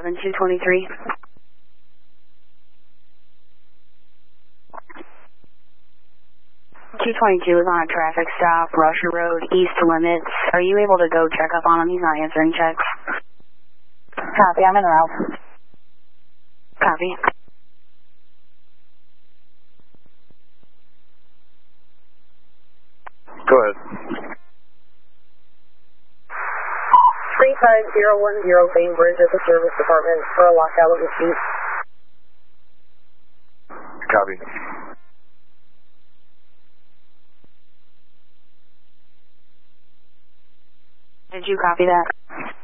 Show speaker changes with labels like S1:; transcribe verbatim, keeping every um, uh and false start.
S1: seven two twenty-three. two twenty-two is on a traffic stop, Rusher Road, east limits. Are you able to go check up on him? He's not answering checks.
S2: Copy, I'm in the route.
S1: Copy.
S3: Go ahead.
S2: three five zero one zero Bainbridge at the service department for a lockout of the seat.
S3: Copy.
S1: Did you copy that?